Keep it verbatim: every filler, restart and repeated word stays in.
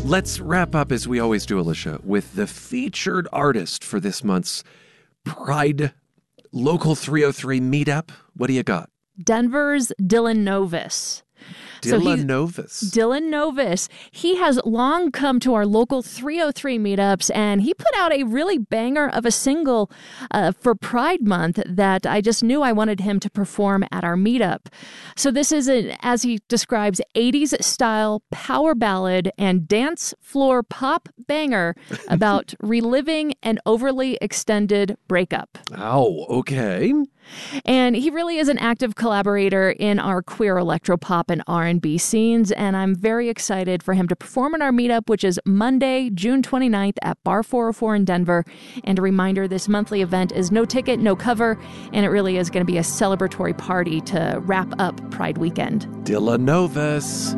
let's wrap up, as we always do, Alicia, with the featured artist for this month's Pride Local three oh three meetup. What do you got? Denver's Dylan Novus. Dylan so Novus. Dylan Novus. He has long come to our local three oh three meetups, and he put out a really banger of a single uh, for Pride Month that I just knew I wanted him to perform at our meetup. So this is, an, as he describes, eighties style power ballad and dance floor pop banger about reliving an overly extended breakup. Oh, okay. And he really is an active collaborator in our queer electropop and R and B scenes, and I'm very excited for him to perform in our meetup, which is Monday, June twenty-ninth at Bar four oh four in Denver. And a reminder, this monthly event is no ticket, no cover, and it really is going to be a celebratory party to wrap up Pride Weekend. Dylan Novus.